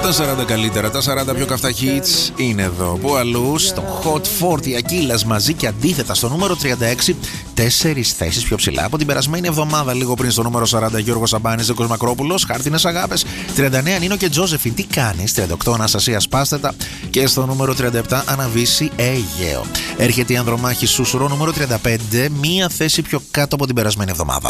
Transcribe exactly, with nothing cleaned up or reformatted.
Τα σαράντα καλύτερα, τα σαράντα πιο καυτά hits είναι εδώ. Που αλλού στο Hot σαράντα Ακύλας μαζί και αντίθετα στο νούμερο τριάντα έξι, τέσσερις θέσεις πιο ψηλά από την περασμένη εβδομάδα. Λίγο πριν στο νούμερο σαράντα Γιώργος Σαμπάνης, Νίκος Μακρόπουλος, Χάρτινες Αγάπες. τριάντα εννέα Νίνο και Τζόζεφιν, τι κάνεις. τριάντα οκτώ Αναστασία Σπάστετα. Και στο νούμερο τριάντα επτά Αναβίση Αιγαίο. Έρχεται η Ανδρομάχη Σούσουρο νούμερο τριάντα πέντε, μία θέση πιο κάτω από την περασμένη εβδομάδα.